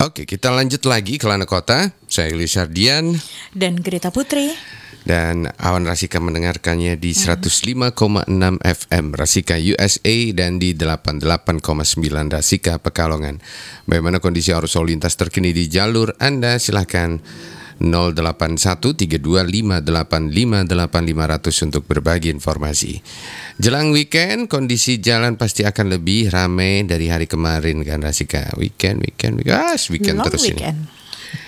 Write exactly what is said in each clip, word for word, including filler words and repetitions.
Oke, kita lanjut lagi ke Lana Kota. Saya Ilyas Sardian dan Greta Putri. Dan Awan Rasika mendengarkannya di seratus lima koma enam F M Rasika U S A dan di delapan puluh delapan koma sembilan Rasika Pekalongan. Bagaimana kondisi arus lalu lintas terkini di jalur Anda? Silahkan nol delapan satu tiga dua lima delapan lima delapan lima nol nol untuk berbagi informasi. Jelang weekend, kondisi jalan pasti akan lebih ramai dari hari kemarin kan Rasika. Weekend, weekend, weekend, ah, weekend Long terus weekend. ini.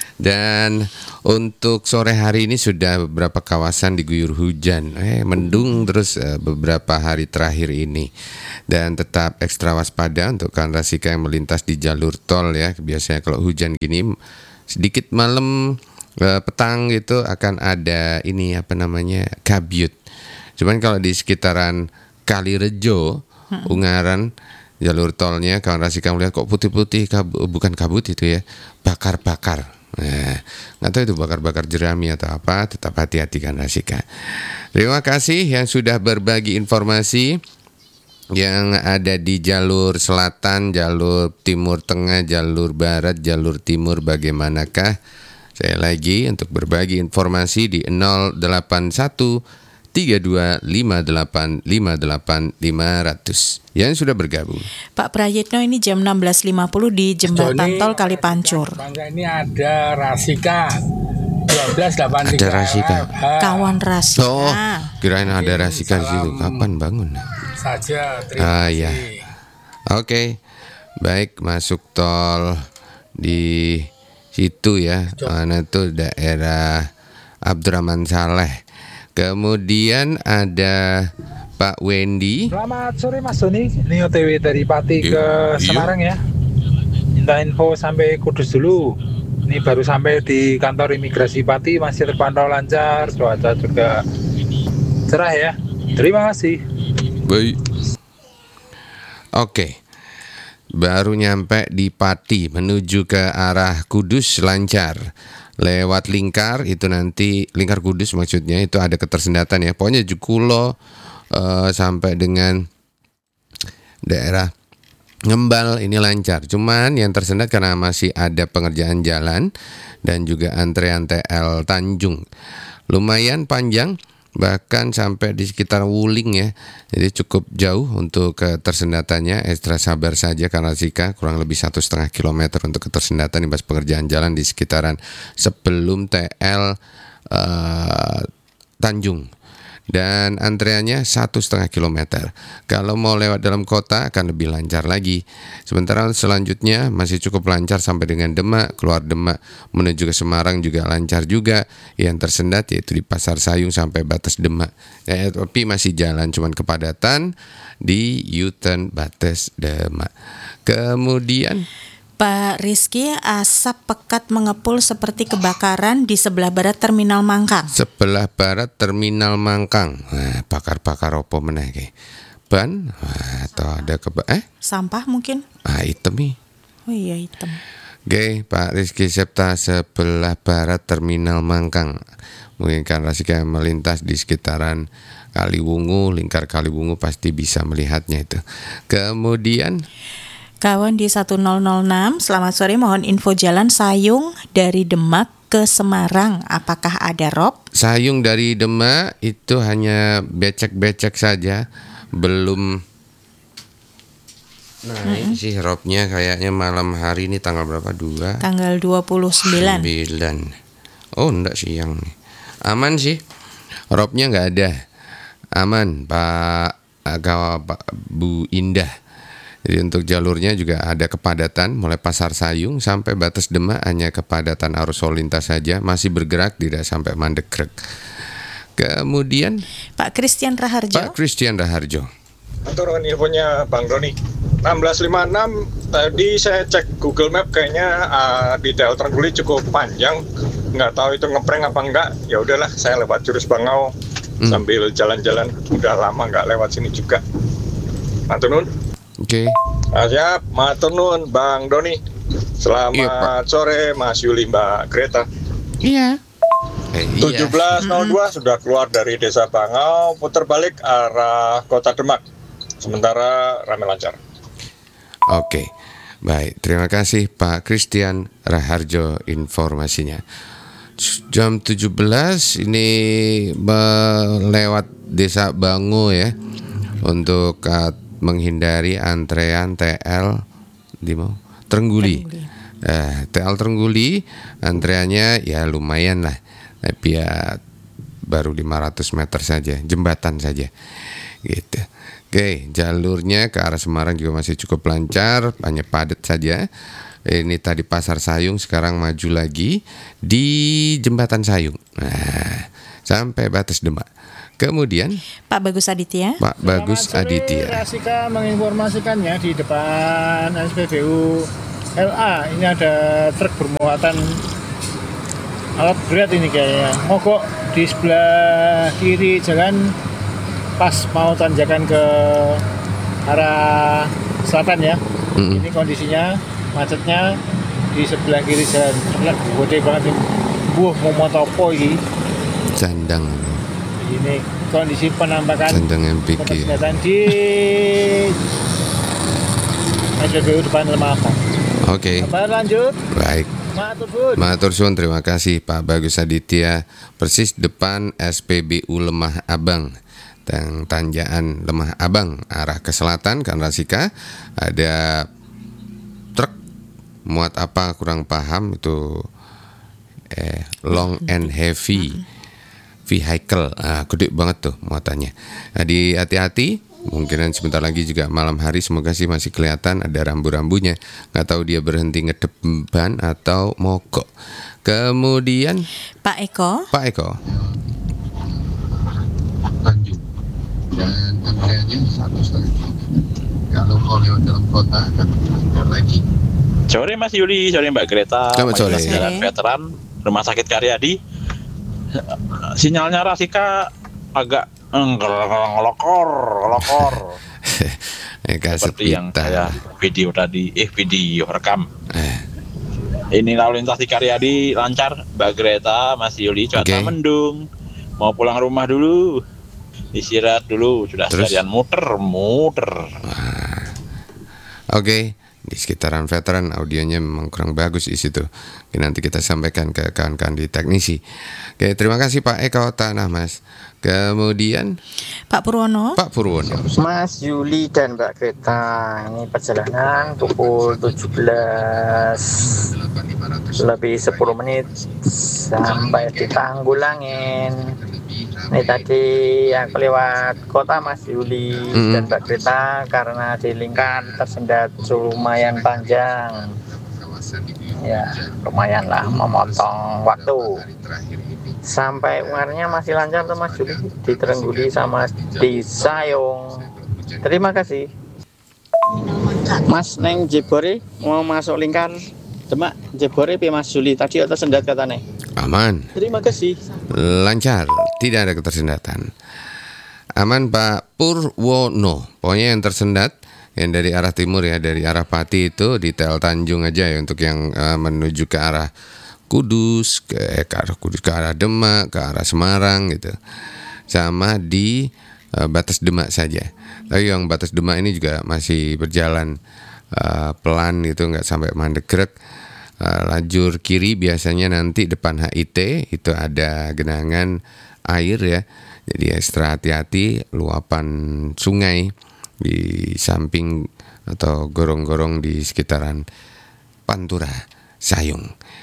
Dan untuk sore hari ini sudah beberapa kawasan diguyur hujan, eh mendung terus eh, beberapa hari terakhir ini. Dan tetap ekstra waspada untuk kawan Rasika yang melintas di jalur tol ya. Biasanya kalau hujan gini sedikit malam eh, petang gitu akan ada ini apa namanya kabut. Cuman kalau di sekitaran Kalirejo, hmm. Ungaran, jalur tolnya kawan Rasika melihat kok putih-putih, kabu, bukan kabut itu ya, bakar-bakar. Nah, nggak tahu itu bakar-bakar jerami atau apa. Tetap hati-hati kan Rasika. Terima kasih yang sudah berbagi informasi yang ada di jalur selatan, jalur timur tengah, jalur barat, jalur timur. Bagaimanakah? Saya lagi untuk berbagi informasi di nol delapan satu tiga dua lima delapan lima delapan lima nol nol yang sudah bergabung. Pak Prayitno, ini jam enam belas lima puluh di jembatan tol Kalipancur. Ini ada Rasika dua belas delapan tiga. Ada Rasika. Kawan Rasika. Oh, kirain ada Rasika di situ. Kapan bangun? Saja. Terima ah, kasih. Ya. Oke, baik, masuk tol di situ ya. Mana itu daerah Abdurrahman Saleh. Kemudian ada Pak Wendy. Selamat sore Mas Doni. Ini O T W dari Pati ke Semarang ya. Minta info sampai Kudus dulu. Ini baru sampai di kantor imigrasi Pati, masih terpantau lancar, cuaca juga cerah ya. Terima kasih. Baik. Oke. Baru nyampe di Pati menuju ke arah Kudus lancar. Lewat Lingkar itu nanti Lingkar Kudus maksudnya itu ada ketersendatan ya. Pokoknya Jukulo uh, sampai dengan daerah Ngembal ini lancar. Cuman yang tersendat karena masih ada pengerjaan jalan dan juga antrean T L Tanjung. Lumayan panjang, bahkan sampai di sekitar Wuling ya. Jadi cukup jauh untuk ketersendatannya. Ekstra sabar saja karena Rasika kurang lebih satu setengah kilometer untuk ketersendatan di pengerjaan jalan di sekitaran sebelum T L uh, Tanjung. Dan antreannya satu setengah kilometer. Kalau mau lewat dalam kota akan lebih lancar lagi. Sementara selanjutnya masih cukup lancar sampai dengan Demak. Keluar Demak menuju ke Semarang juga lancar juga. Yang tersendat yaitu di Pasar Sayung sampai batas Demak. Ya, tapi masih jalan, cuman kepadatan di U-turn batas Demak. Kemudian Pak Rizky, asap pekat mengepul seperti kebakaran di sebelah barat Terminal Mangkang. Sebelah barat Terminal Mangkang. Nah, bakar-bakar opo meneh iki? Ban nah, atau ada keba eh sampah mungkin? Ah, hitam nih. Oh iya, hitam. Oke, Pak Rizky Septa, sebelah barat Terminal Mangkang. Mungkin kan Rasika melintas di sekitaran Kaliwungu, Lingkar Kaliwungu pasti bisa melihatnya itu. Kemudian kawan di satu nol nol enam, selamat sore, mohon info jalan Sayung dari Demak ke Semarang, apakah ada rob? Sayung dari Demak itu hanya becek-becek saja, belum naik mm-hmm. sih robnya kayaknya malam hari ini tanggal berapa? dua Tanggal dua puluh sembilan. sembilan. Oh, enggak siang nih. Aman sih. Robnya enggak ada. Aman, Pak Agawa, Pak Bu Indah. Jadi untuk jalurnya juga ada kepadatan mulai Pasar Sayung sampai batas Demak, hanya kepadatan arus lalu lintas saja, masih bergerak tidak sampai Mandekrek. Kemudian Pak Christian Raharjo. Pak Christian Raharjo. Turun infonya Bang Doni. enam belas lima puluh enam tadi saya cek Google Map kayaknya uh, di T L Trengguli cukup panjang. Nggak tahu itu ngeprank apa enggak. Ya udahlah, saya lewat Jurus Bangau hmm. sambil jalan-jalan. Udah lama nggak lewat sini juga. Matur nuwun. Oke. Okay. Ah, siap, matur nuwun Bang Doni. Selamat iya, sore Mas Yuli, Mbak Greta. Iya. Eh, iya. tujuh belas nol dua mm-hmm. sudah keluar dari Desa Bangau, putar balik arah Kota Demak. Sementara ramai lancar. Oke. Baik, terima kasih Pak Christian Raharjo informasinya. Jam tujuh belas ini melewat Desa Bango ya, untuk uh, menghindari antrean T L di mau Trengguli. Eh, T L Trengguli antreannya ya lumayan lah, tapi ya baru lima ratus meter saja, jembatan saja gitu. Oke, jalurnya ke arah Semarang juga masih cukup lancar, hanya padat saja. Ini tadi Pasar Sayung, sekarang maju lagi di Jembatan Sayung. Nah, sampai batas Demak. Kemudian Pak Bagus Aditya. Pak Bagus Selamat sore, Aditya. Rasika menginformasikannya di depan S P B U L A. Ini ada truk bermuatan alat berat ini kayaknya. Mogok di sebelah kiri jalan pas mau tanjakan ke arah selatan ya. Mm-mm. Ini kondisinya macetnya di sebelah kiri jalan. Lihat gede banget ini. Buh mau motopo ini. Sandang, Ini kondisi penampakan sandang M P G. keterlibatan di S P B U depan Lemapang. Oke, Kabar lanjut. baik. Matur Bun. Matur suwun, terima kasih Pak Bagus Aditya. Persis depan S P B U Lemah Abang, Tang Tanjaan Lemah Abang arah ke selatan kan Rasika, ada truk muat apa kurang paham itu, eh long and heavy vehicle, ah, gede banget tuh muatannya. Jadi hati-hati, mungkinan sebentar lagi juga malam hari, semoga sih masih kelihatan ada rambu-rambunya. Nggak tahu dia berhenti ngedep ban atau mogok. Kemudian Pak Eko. Pak Eko. Tanjung dan antreannya satu setengah kilometer. Kalau mau lewat dalam kota akan mundur lagi. Sore Mas Yuli, sore Mbak Greta, Selamat sore. Mas Jalan Veteran, Rumah Sakit Karyadi. Sinyalnya Rasika agak ngelokor, ngelokor. Eka Seperti yang saya video tadi, eh video rekam. Ini lalu lintas di Karyadi lancar, Mbak Greta, Mas Yuli, cuaca Oke. mendung. Mau pulang rumah dulu, istirahat dulu, sudah Terus? sekalian muter, muter. Oke, di sekitaran veteran audionya memang kurang bagus di situ. Oke, nanti kita sampaikan ke kawan-kawan di teknisi. Oke, terima kasih Pak Eko Tanah Mas. Kemudian Pak Purwono. Pak Purwono. Mas Yuli dan Mbak Greta, ini perjalanan pukul tujuh belas lebih sepuluh menit sampai di Tanggulangin. Ini tadi yang lewat kota Mas Yuli Mm. dan Mbak Greta, karena di lingkar tersendat lumayan panjang. Ya, lumayan lah memotong waktu. Sampai Ungarnya masih lancar tuh Mas Yuli, di Trengguli sama di Sayung. Terima kasih. Mas neng Jebore mau masuk lingkar Demak Jebore pi Mas Yuli tadi atau sendat katanya. Aman, Terima kasih. lancar, tidak ada ketersendatan. Aman Pak Purwono. Pokoknya yang tersendat yang dari arah timur ya, dari arah Pati itu di Tel Tanjung aja ya, untuk yang uh, menuju ke arah Kudus, ke, eh, ke arah Kudus, ke arah Demak, ke arah Semarang gitu. Sama di uh, batas Demak saja. Tapi yang batas Demak ini juga masih berjalan uh, pelan gitu, nggak sampai mandegrek. Uh, lajur kiri biasanya nanti depan H I T itu ada genangan air ya. Jadi ekstra hati-hati luapan sungai di samping atau gorong-gorong di sekitaran Pantura Sayung.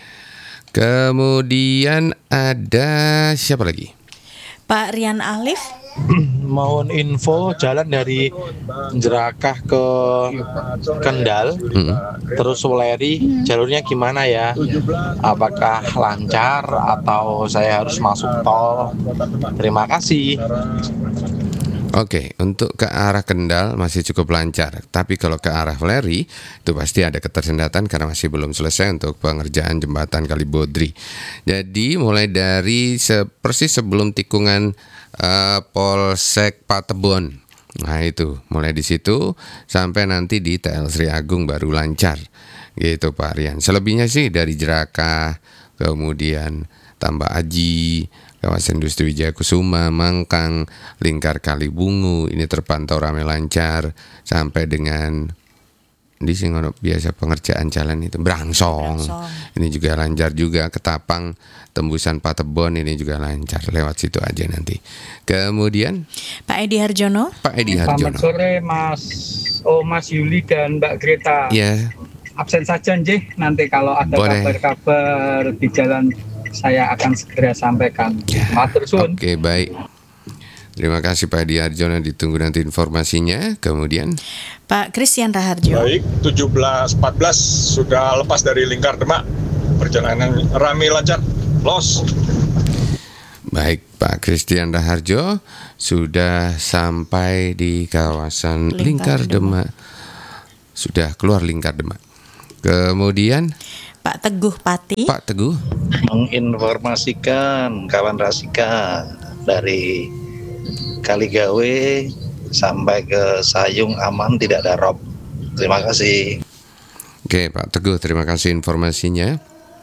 Kemudian ada siapa lagi? Pak Rian Alif. Mohon info jalan dari Jerakah ke Kendal, Mm-mm. terus Wuleri, jalurnya gimana ya? Apakah lancar atau saya harus masuk tol? Terima kasih. Oke, untuk ke arah Kendal masih cukup lancar. Tapi kalau ke arah Wuleri itu pasti ada ketersendatan karena masih belum selesai untuk pengerjaan jembatan Kalibodri. Jadi mulai dari se- persis sebelum tikungan uh, Polsek Patebon. Nah itu mulai di situ sampai nanti di T L Sri Agung baru lancar. Gitu Pak Rian. Selebihnya sih dari Jerakah, kemudian Tambak Aji, kawasan industri Wijaya Kusuma, Mangkang, Lingkar Kalibungu ini terpantau ramai lancar sampai dengan di sing ono biasa pengerjaan jalan itu Brangsong. Brangsong. Ini juga lancar juga, Ketapang tembusan Patebon ini juga lancar, lewat situ aja nanti. Kemudian Pak Edi Harjono. Pak Edi Selamat Harjono. sore Mas Oh Mas Yuli dan Mbak Greta. Ya, Absen saja Njih, nanti kalau ada Boleh. kabar-kabar di jalan saya akan segera sampaikan. Matur suwun. oke baik. Terima kasih Pak Edi Harjono, ditunggu nanti informasinya. Kemudian Pak Christian Raharjo. Baik, tujuh belas empat belas sudah lepas dari Lingkar Demak. Perjalanan rame lancar. Los. baik Pak Christian Raharjo sudah sampai di kawasan Lingkar Lingkar Demak. Sudah keluar Lingkar Demak. Kemudian Pak Teguh Pati. Pak Teguh. Menginformasikan kawan Rasika dari Kaligawe sampai ke Sayung aman, tidak ada rob. Terima kasih. Oke Pak Teguh, terima kasih informasinya.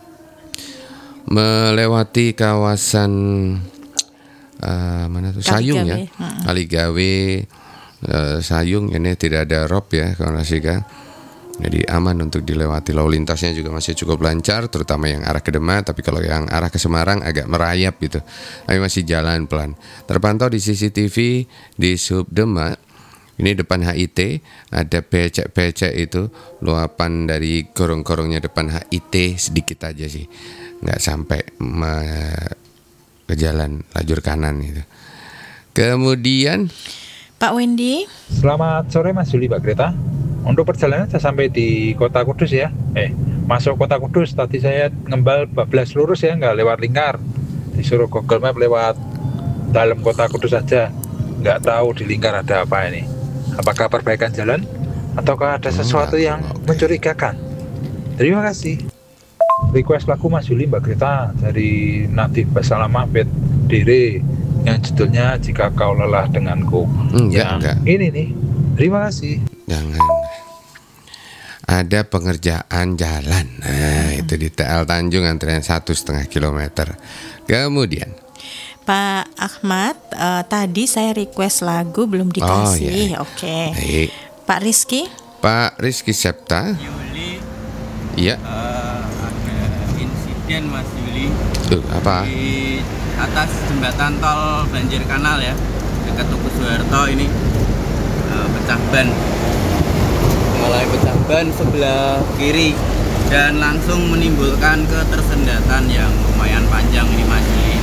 Melewati kawasan uh, mana tuh Sayung ya, Kaligawe. Mm-mm. Kaligawe, uh, Sayung ini tidak ada rob ya kawan Rasika. Jadi aman untuk dilewati, lalu lintasnya juga masih cukup lancar, terutama yang arah ke Demak. Tapi kalau yang arah ke Semarang agak merayap gitu, tapi masih jalan pelan. Terpantau di C C T V di Sub Demak, ini depan H I T ada becek-becek itu, luapan dari gorong-gorongnya depan H I T sedikit aja sih, nggak sampai me- ke jalan lajur kanan gitu. Kemudian Pak Wendy. Selamat sore Mas Juli, Mbak Greta. Untuk perjalanan saya sampai di Kota Kudus ya. Eh, masuk Kota Kudus tadi saya ngembal bablas lurus ya, nggak lewat Lingkar. Disuruh Google Map lewat dalam Kota Kudus saja. Nggak tahu di Lingkar ada apa ini. Apakah perbaikan jalan ataukah ada sesuatu yang mencurigakan? Terima kasih. Request lagu Mas Juli, Mbak Greta dari Natif Basalamah Bet Dere yang judulnya Jika Kau Lelah Denganku. Enggak, Ya, enggak. ini nih. Terima kasih. Jangan. Ada pengerjaan jalan. Nah, itu di T L Tanjung antrian satu setengah kilometer. Kemudian Pak Ahmad, eh, tadi saya request lagu belum dikasih. iya. Oke. baik. Pak Rizky. Pak Rizky Septa. Iya. ada insiden Mas Yuli Tuh, apa? di atas jembatan tol Banjir Kanal ya, dekat Tugu Soeharto ini, eh, pecah ban, mengalami pecah ban sebelah kiri dan langsung menimbulkan ketersendatan yang lumayan panjang ini Mas Yuli.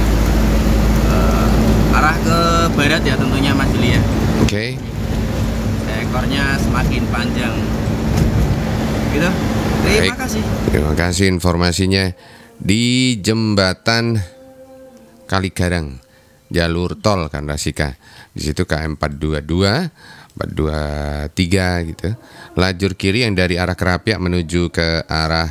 Eh, arah ke barat ya tentunya Mas Yuli ya. Oke. Ekornya semakin panjang. Gitu. Terima Baik. kasih. Terima kasih informasinya di jembatan Kaligarang, jalur tol kan Rasika. Di situ K M empat dua dua, empat dua tiga gitu. Lajur kiri yang dari arah Kerapiak menuju ke arah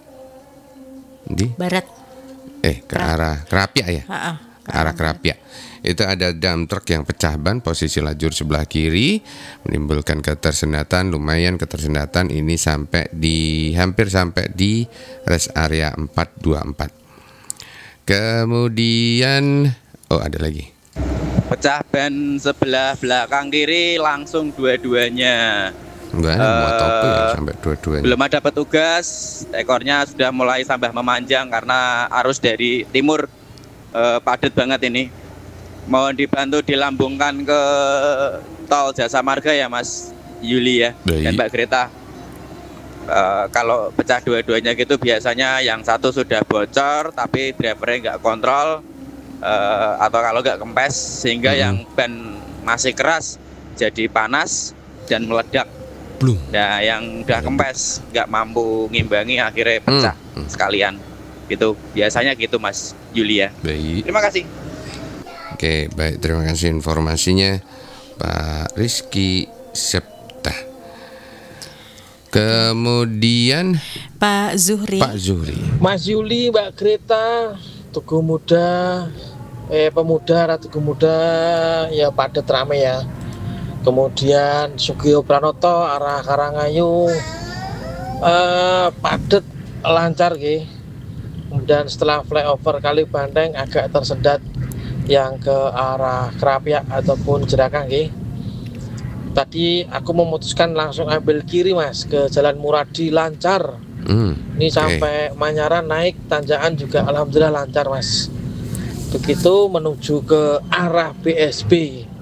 di Barat. eh ke arah Kerapiak ya. Ha-ha. Ke arah Kerapiak. Itu ada dump truck yang pecah ban posisi lajur sebelah kiri, menimbulkan ketersendatan, lumayan ketersendatan ini sampai di hampir sampai di rest area empat dua empat. Kemudian oh ada lagi. Pecah ban sebelah belakang kiri langsung dua-duanya. Enggak ada muat apa ya sampai dua-duanya. Belum ada petugas, ekornya sudah mulai tambah memanjang karena arus dari timur eh, padat banget ini. Mohon dibantu dilambungkan ke tol Jasa Marga ya Mas Yuli ya. Baik. Dan Mbak Greta. Eh, kalau pecah dua-duanya gitu biasanya yang satu sudah bocor tapi drivernya nggak kontrol, eh, atau kalau nggak kempes sehingga Hmm. yang ban masih keras jadi panas dan meledak. Belum. Nah yang udah kempes nggak mampu ngimbangi akhirnya pecah Hmm. sekalian. Gitu biasanya gitu Mas Yulia. Baik. Terima kasih. Oke, baik, terima kasih informasinya Pak Rizky Septa. Kemudian Pak Zuhri. Pak Zuhri. Mas Yuli, Mbak Greta, Tugu Muda, eh pemuda, Tugu Muda, ya padat rame ya. Kemudian Sugio Pranoto arah Karangayu, eh padat lancar gitu. Kemudian setelah flyover Kali Banteng agak tersendat yang ke arah Kerapiak ataupun Jerakang gitu. tadi aku memutuskan langsung ambil kiri mas ke Jalan Muradi, lancar. Hmm, Ini oke. sampai Manyaran naik tanjakan juga alhamdulillah lancar mas. Begitu menuju ke arah B S B.